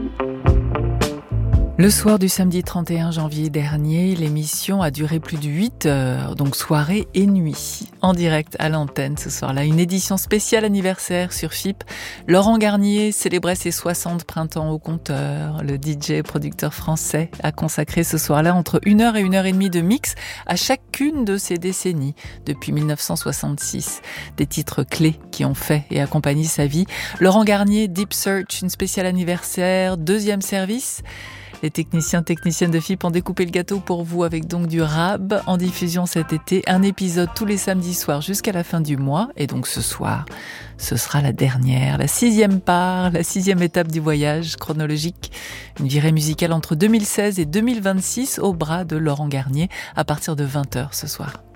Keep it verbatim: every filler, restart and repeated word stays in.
Le soir du samedi trente et un janvier dernier, l'émission a duré plus de huit heures, donc soirée et nuit. En direct à l'antenne ce soir-là, une édition spéciale anniversaire sur F I P. Laurent Garnier célébrait ses soixante printemps au compteur. Le D J producteur français a consacré ce soir-là entre une heure et une heure et demie de mix à chacune de ces décennies, depuis mille neuf cent soixante-six. Des titres clés qui ont fait et accompagné sa vie. Laurent Garnier, Deep Search, une spéciale anniversaire, deuxième service. Les techniciens, techniciennes de F I P ont découpé le gâteau pour vous avec donc du rab en diffusion cet été. Un épisode tous les samedis soirs jusqu'à la fin du mois. Et donc ce soir, ce sera la dernière, la sixième part, la sixième étape du voyage chronologique. Une virée musicale entre deux mille seize et deux mille vingt-six au bras de Laurent Garnier à partir de vingt heures ce soir.